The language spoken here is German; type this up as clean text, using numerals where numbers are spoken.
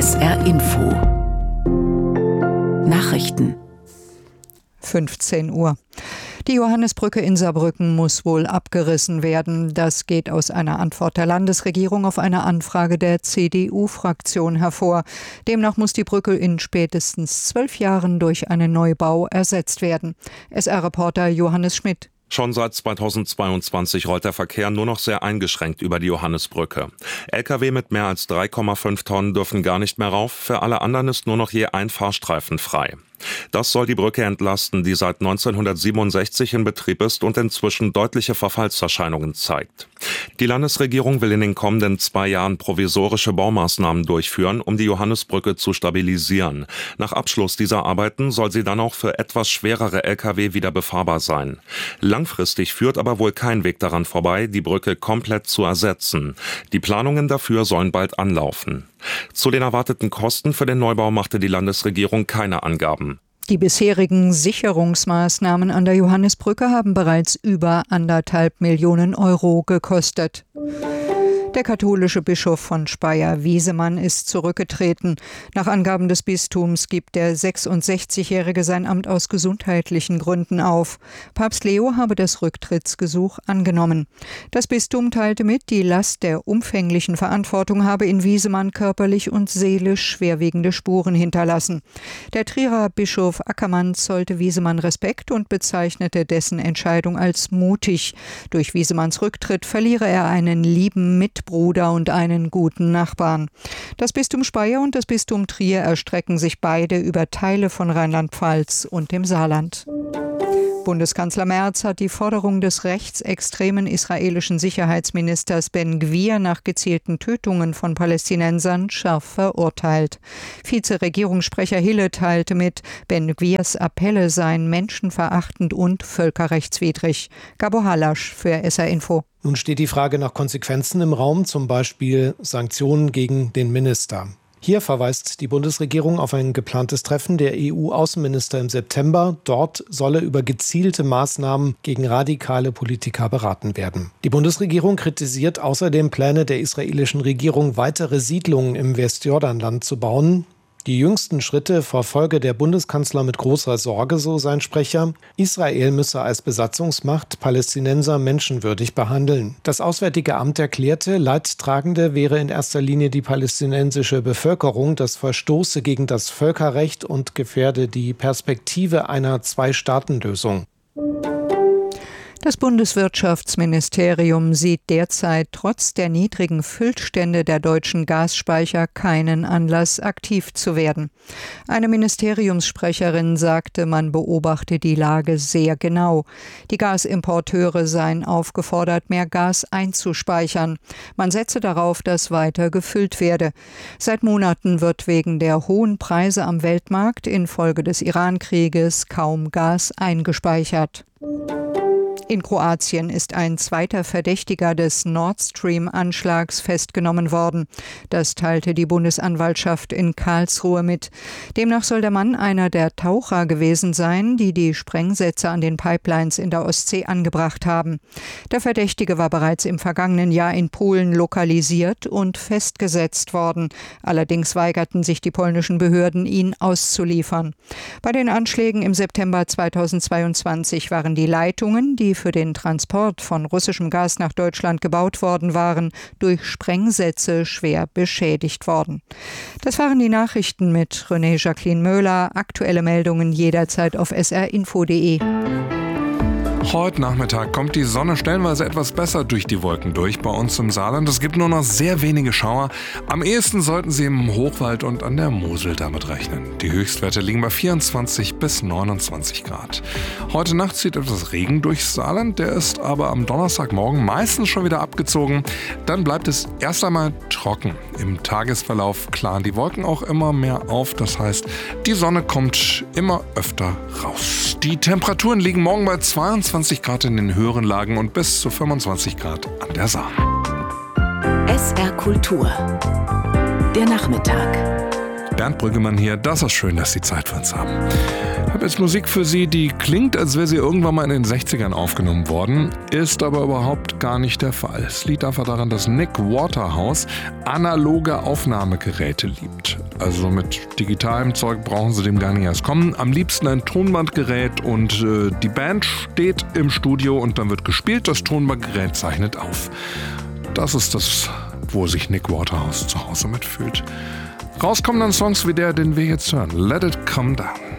SR Info Nachrichten 15 Uhr. Die Johannesbrücke in Saarbrücken muss wohl abgerissen werden. Das geht aus einer Antwort der Landesregierung auf eine Anfrage der CDU-Fraktion hervor. Demnach muss die Brücke in spätestens 12 Jahren durch einen Neubau ersetzt werden. SR-Reporter Johannes Schmidt. Schon seit 2022 rollt der Verkehr nur noch sehr eingeschränkt über die Johannesbrücke. Lkw mit mehr als 3,5 Tonnen dürfen gar nicht mehr rauf, für alle anderen ist nur noch je ein Fahrstreifen frei. Das soll die Brücke entlasten, die seit 1967 in Betrieb ist und inzwischen deutliche Verfallserscheinungen zeigt. Die Landesregierung will in den kommenden 2 Jahren provisorische Baumaßnahmen durchführen, um die Johannesbrücke zu stabilisieren. Nach Abschluss dieser Arbeiten soll sie dann auch für etwas schwerere Lkw wieder befahrbar sein. Langfristig führt aber wohl kein Weg daran vorbei, die Brücke komplett zu ersetzen. Die Planungen dafür sollen bald anlaufen. Zu den erwarteten Kosten für den Neubau machte die Landesregierung keine Angaben. Die bisherigen Sicherungsmaßnahmen an der Johannesbrücke haben bereits über 1,5 Millionen Euro gekostet. Der katholische Bischof von Speyer, Wiesemann, ist zurückgetreten. Nach Angaben des Bistums gibt der 66-Jährige sein Amt aus gesundheitlichen Gründen auf. Papst Leo habe das Rücktrittsgesuch angenommen. Das Bistum teilte mit, die Last der umfänglichen Verantwortung habe in Wiesemann körperlich und seelisch schwerwiegende Spuren hinterlassen. Der Trierer Bischof Ackermann zollte Wiesemann Respekt und bezeichnete dessen Entscheidung als mutig. Durch Wiesemanns Rücktritt verliere er einen lieben Mitbruder und einen guten Nachbarn. Das Bistum Speyer und das Bistum Trier erstrecken sich beide über Teile von Rheinland-Pfalz und dem Saarland. Bundeskanzler Merz hat die Forderung des rechtsextremen israelischen Sicherheitsministers Ben-Gvir nach gezielten Tötungen von Palästinensern scharf verurteilt. Vizeregierungssprecher Hille teilte mit, Ben-Gvirs Appelle seien menschenverachtend und völkerrechtswidrig. Gabo Halasch für SR Info. Nun steht die Frage nach Konsequenzen im Raum, zum Beispiel Sanktionen gegen den Minister. Hier verweist die Bundesregierung auf ein geplantes Treffen der EU-Außenminister im September. Dort solle über gezielte Maßnahmen gegen radikale Politiker beraten werden. Die Bundesregierung kritisiert außerdem Pläne der israelischen Regierung, weitere Siedlungen im Westjordanland zu bauen. Die jüngsten Schritte verfolge der Bundeskanzler mit großer Sorge, so sein Sprecher. Israel müsse als Besatzungsmacht Palästinenser menschenwürdig behandeln. Das Auswärtige Amt erklärte, Leidtragende wäre in erster Linie die palästinensische Bevölkerung. Das verstoße gegen das Völkerrecht und gefährde die Perspektive einer Zwei-Staaten-Lösung. Das Bundeswirtschaftsministerium sieht derzeit trotz der niedrigen Füllstände der deutschen Gasspeicher keinen Anlass, aktiv zu werden. Eine Ministeriumssprecherin sagte, man beobachte die Lage sehr genau. Die Gasimporteure seien aufgefordert, mehr Gas einzuspeichern. Man setze darauf, dass weiter gefüllt werde. Seit Monaten wird wegen der hohen Preise am Weltmarkt infolge des Iran-Krieges kaum Gas eingespeichert. In Kroatien ist ein zweiter Verdächtiger des Nord Stream-Anschlags festgenommen worden. Das teilte die Bundesanwaltschaft in Karlsruhe mit. Demnach soll der Mann einer der Taucher gewesen sein, die die Sprengsätze an den Pipelines in der Ostsee angebracht haben. Der Verdächtige war bereits im vergangenen Jahr in Polen lokalisiert und festgesetzt worden. Allerdings weigerten sich die polnischen Behörden, ihn auszuliefern. Bei den Anschlägen im September 2022 waren die Leitungen, die für den Transport von russischem Gas nach Deutschland gebaut worden waren, durch Sprengsätze schwer beschädigt worden. Das waren die Nachrichten mit René Jacqueline Möhler. Aktuelle Meldungen jederzeit auf srinfo.de. Heute Nachmittag kommt die Sonne stellenweise etwas besser durch die Wolken durch bei uns im Saarland. Es gibt nur noch sehr wenige Schauer. Am ehesten sollten Sie im Hochwald und an der Mosel damit rechnen. Die Höchstwerte liegen bei 24 bis 29 Grad. Heute Nacht zieht etwas Regen durchs Saarland. Der ist aber am Donnerstagmorgen meistens schon wieder abgezogen. Dann bleibt es erst einmal trocken. Im Tagesverlauf klaren die Wolken auch immer mehr auf. Das heißt, die Sonne kommt immer öfter raus. Die Temperaturen liegen morgen bei 22 Grad in den höheren Lagen und bis zu 25 Grad an der Saar. SR Kultur. Der Nachmittag. Bernd Brüggemann hier. Das ist schön, dass Sie Zeit für uns haben. Ich habe jetzt Musik für Sie, die klingt, als wäre sie irgendwann mal in den 60ern aufgenommen worden, ist aber überhaupt gar nicht der Fall. Es liegt einfach daran, dass Nick Waterhouse analoge Aufnahmegeräte liebt. Also mit digitalem Zeug brauchen Sie dem gar nicht erst kommen. Am liebsten ein Tonbandgerät und die Band steht im Studio und dann wird gespielt, das Tonbandgerät zeichnet auf. Das ist das, wo sich Nick Waterhouse zu Hause mitfühlt. Rauskommen dann Songs wie der, den wir jetzt hören. Let It Come Down.